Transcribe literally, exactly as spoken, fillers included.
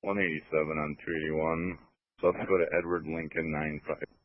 one eighty-seven on two eighty-one. South Dakota Edward Lincoln nine five.